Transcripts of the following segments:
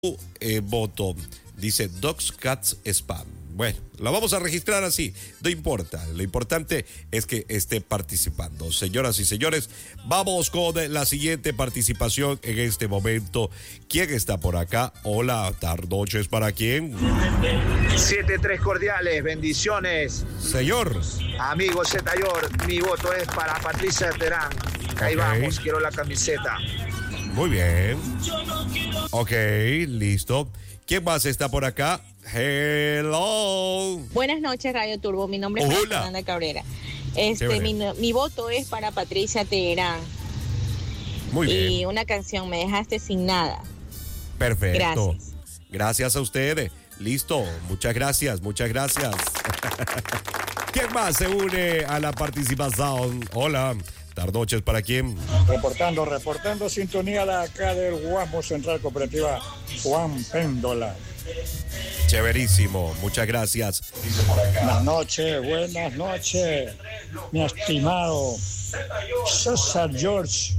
voto. Dice Dogs, Cats, Spam. Bueno, lo vamos a registrar así, no importa. Lo importante es que esté participando. Señoras y señores, vamos con la siguiente participación en este momento. ¿Quién está por acá? Hola, noches, ¿para quién? 7-3 cordiales, bendiciones. Señor. Amigo Zetayor, mi voto es para Patricia Terán. Ahí vamos, quiero la camiseta. Muy bien. Ok, listo. ¿Quién más está por acá? Hello. Buenas noches, Radio Turbo. Mi nombre es Fernanda Cabrera. Mi voto es para Patricia Teherán. Muy bien. Y una canción, Me dejaste sin nada. Perfecto. Gracias a ustedes. Listo. Muchas gracias, muchas gracias. ¿Quién más se une a la participación? Hola. Tarnoches, ¿para quién? Reportando sintonía de acá del Guasmo Central Cooperativa Juan Péndola. Chéverísimo, muchas gracias. Buenas noches, mi estimado César George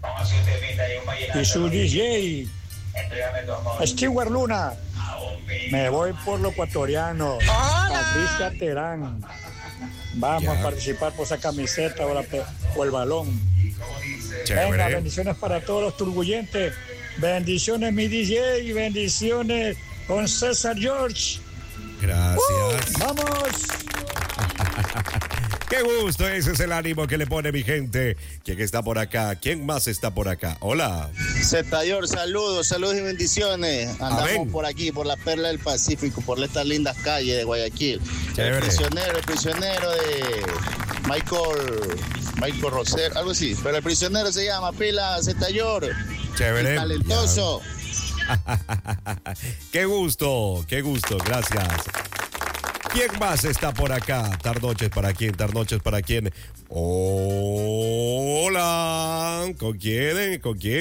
y su DJ Stewart Luna. Me voy por lo ecuatoriano. Patricia Terán. Vamos a participar por esa camiseta o el balón. Chévere. Venga, bendiciones para todos los turbulentes. Bendiciones, mi DJ, y bendiciones con César George. Gracias. ¡Vamos! ¡Qué gusto! Ese es el ánimo que le pone mi gente. ¿Quién está por acá? ¿Quién más está por acá? Hola. Zetayor, saludos y bendiciones. Andamos Amén. por aquí, por la perla del Pacífico, por estas lindas calles de Guayaquil. Chévere. El prisionero de Michael Roser, algo así. Pero el prisionero se llama Pila Zetayor. Chévere. Talentoso. Qué gusto, gracias. ¿Quién más está por acá? Tarnoches, ¿para quién? Tarnoches, ¿para quién? Hola. ¿Con quién?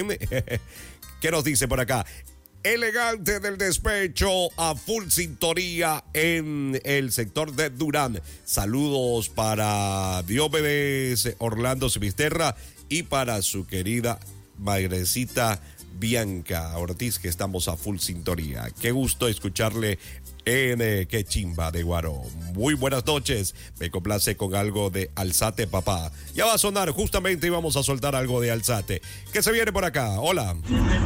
¿Qué nos dice por acá? Elegante del despecho, a full sintonía en el sector de Durán. Saludos para Diomedes Orlando Simisterra y para su querida madrecita Bianca Ortiz, que estamos a full sintonía. Qué gusto escucharle en Qué Chimba de Guaro. Muy buenas noches. Me complace con algo de Alzate, papá. Ya va a sonar, justamente íbamos a soltar algo de Alzate. ¿Qué se viene por acá? Hola.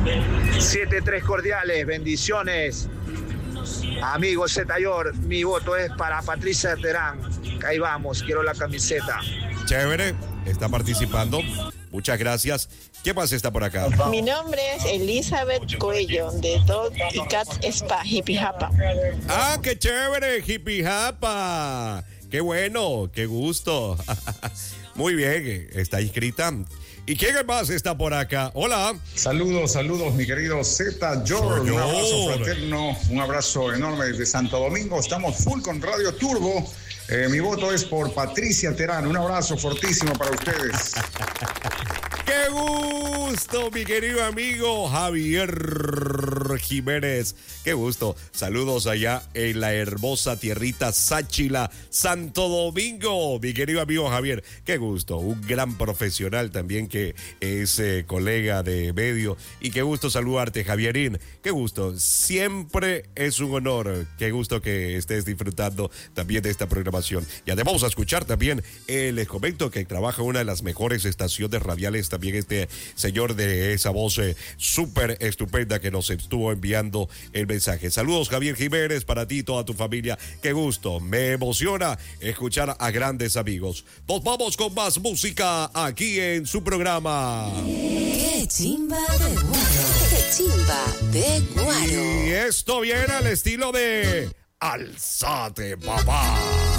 7-3 cordiales, bendiciones. Amigo Zetayor, mi voto es para Patricia Terán. Ahí vamos, quiero la camiseta. Chévere, está participando. Muchas gracias. ¿Qué más está por acá? Mi nombre es Elizabeth Coello, de Dog y Cat Spa, Hippie Japa. ¡Ah, qué chévere! Hippie Japa. ¡Qué bueno! ¡Qué gusto! Muy bien, está inscrita. ¿Y quién más está por acá? Hola. Saludos, mi querido Z George. Un abrazo fraterno, un abrazo enorme desde Santo Domingo. Estamos full con Radio Turbo. Mi voto es por Patricia Terán. Un abrazo fortísimo para ustedes. ¡Qué gusto, mi querido amigo Javier Jiménez! ¡Qué gusto! Saludos allá en la hermosa tierrita Sáchila, Santo Domingo, mi querido amigo Javier. ¡Qué gusto! Un gran profesional también que es colega de medio. Y qué gusto saludarte, Javierín. ¡Qué gusto! Siempre es un honor. ¡Qué gusto que estés disfrutando también de esta programación! Y además vamos a escuchar también, les comento que trabaja una de las mejores estaciones radiales también este señor de esa voz súper estupenda que nos estuvo enviando el mensaje. Saludos, Javier Jiménez, para ti y toda tu familia. Qué gusto, me emociona escuchar a grandes amigos. Nos vamos con más música aquí en su programa. ¡Qué chimba de Guaro! ¡Qué chimba de Guaro! Y esto viene al estilo de Alzate, papá.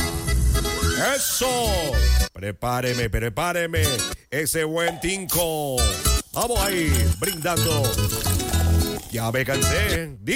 ¡Eso! Prepáreme ese buen tinco. Vamos ahí, brindando. Ya me cansé.